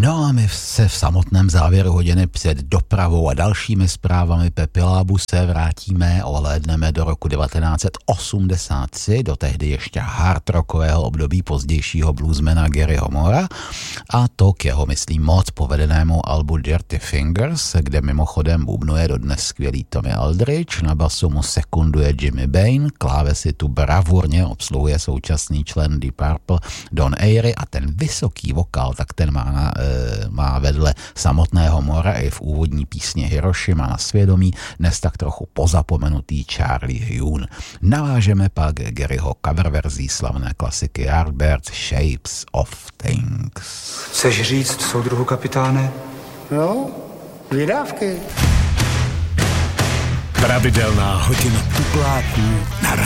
No a my se v samotném závěru hodiny před dopravou a dalšími zprávami Pepilábu se vrátíme, ohlédneme do roku 1983, do tehdy ještě hard rockového období pozdějšího bluesmana Garyho Moora, a to k jeho, myslím, moc povedenému albu Dirty Fingers, kde mimochodem bubnuje dodnes skvělý Tommy Aldridge, na basu mu sekunduje Jimmy Bain, klávesy tu bravurně obsluhuje současný člen Deep Purple Don Airey a ten vysoký vokál, tak ten má vedle samotného Moora i v úvodní písni Hiroshima na svědomí dnes tak trochu pozapomenutý Charlie Hune. Navážeme pak Garyho coververzí slavné klasiky Yardbirds Shapes of Things. Chceš říct soudruhu kapitáne? No, vydávky. Pravidelná hodina tupláků na